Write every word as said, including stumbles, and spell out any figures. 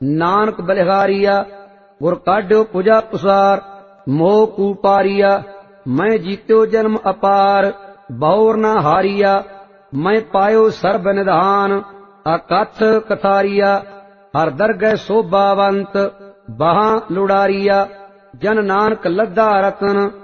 नानक बलिहारिया गुर काढ्यो पुजा पुसार मोह कूपारिया मैं जीत्यो जन्म अपार बौर न हारिया मैं पायो सर्ब निधान अकथ कथारिया हर दरगह शोभावंत बहा लुड़ारिया जन नानक लद्दा रतन